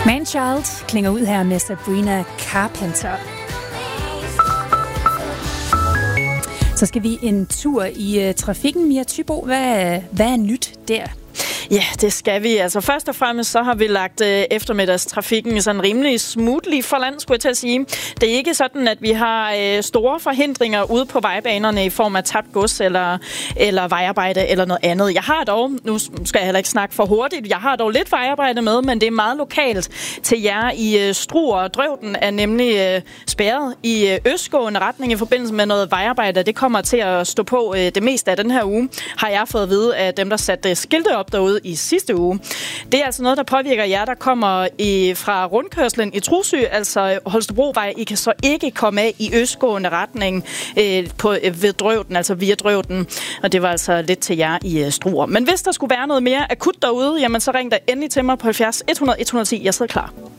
Manchild klinger ud her med Sabrina Carpenter. Så skal vi en tur i trafikken. Mia Thybo, hvad er nyt der? Ja, det skal vi. Altså først og fremmest så har vi lagt eftermiddagstrafikken sådan rimelig smoothly for land, skulle jeg til at sige. Det er ikke sådan, at vi har store forhindringer ude på vejbanerne i form af tabt gods eller vejarbejde eller noget andet. Jeg har dog, nu skal jeg heller ikke snakke for hurtigt, jeg har dog lidt vejarbejde med, men det er meget lokalt til jer i Struer og Drøvden er nemlig spærret i østgående retning i forbindelse med noget vejarbejde. Det kommer til at stå på det meste af den her uge, har jeg fået at vide af dem, der satte skilte op derude i sidste uge. Det er altså noget, der påvirker jer, der kommer fra rundkørslen i Trusø, altså Holstebrovej. I kan så ikke komme af i østgående retning ved Drøvden, altså via Drøvden. Og det var altså lidt til jer i Struer. Men hvis der skulle være noget mere akut derude, jamen så ring da endelig til mig på 70 100 110. Jeg sidder klar.